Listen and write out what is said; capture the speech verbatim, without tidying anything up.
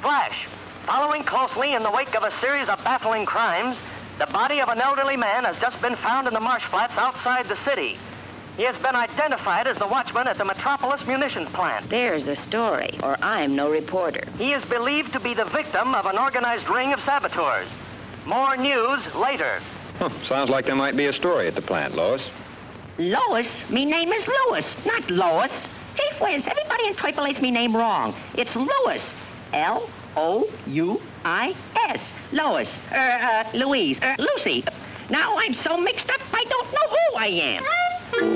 Flash. Following closely in the wake of a series of baffling crimes, the body of an elderly man has just been found in the marsh flats outside the city. He has been identified as the watchman at the Metropolis Munitions Plant. There's a story, or I'm no reporter. He is believed to be the victim of an organized ring of saboteurs. More news later. Huh, sounds like there might be a story at the plant, Lois. Lois? Me name is Louis, not Lois. Gee whiz, everybody interpolates me name wrong. It's Louis. L O U I S. Lois. Er, uh, Louise. Er, Lucy. Now I'm so mixed up, I don't know who I am.